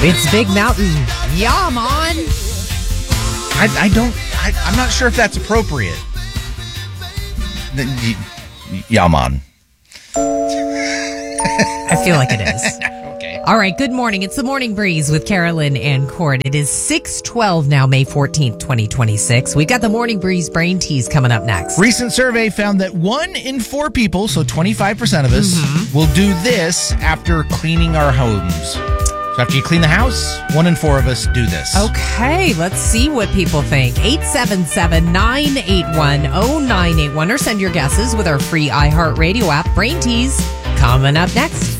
It's Big Mountain. Yaman. I'm not sure if that's appropriate. Yaman. I feel like it is. Okay. All right, good morning. It's the Morning Breeze with Carolyn and Cord. It is 6:12 now, May 14th, 2026. We've got the Morning Breeze Brain Tease coming up next. Recent survey found that 1 in 4 people, so 25% of us, will do this after cleaning our homes. So after you clean the house, 1 in 4 of us do this. Okay, let's see what people think. 877-981-0981 or send your guesses with our free iHeartRadio app. Brain Tease coming up next.